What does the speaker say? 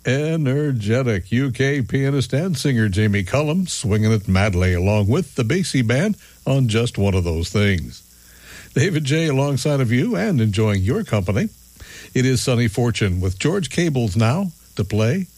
Energetic UK pianist and singer Jamie Cullum swinging it madly along with the Basie Band on Just One of Those Things. David J. alongside of you and enjoying your company. It is Sunny Fortune with George Cables now to play